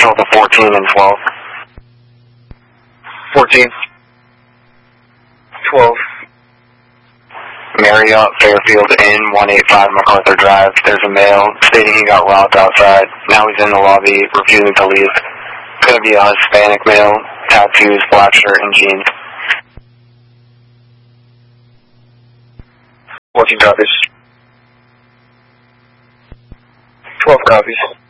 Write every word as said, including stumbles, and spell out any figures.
Central to fourteen and twelve. fourteen. twelve. Marriott Fairfield Inn, one eighty-five MacArthur Drive. There's a male stating he got robbed outside. Now he's in the lobby, refusing to leave. Gonna be a Hispanic male, tattoos, black shirt, and jeans. fourteen copies. twelve copies.